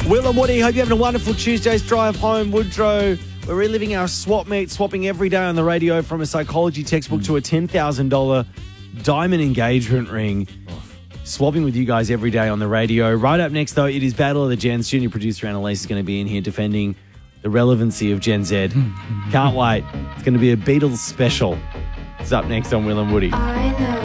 Will and Woody, hope you're having a wonderful Tuesday's drive home. Woodrow, we're reliving our swap meet, swapping every day on the radio from a psychology textbook to a $10,000 diamond engagement ring. Swapping with you guys every day on the radio. Right up next, though, it is Battle of the Gens. Junior producer Annalise is going to be in here defending the relevancy of Gen Z. Can't wait. It's going to be a Beatles special. It's up next on Will and Woody. I know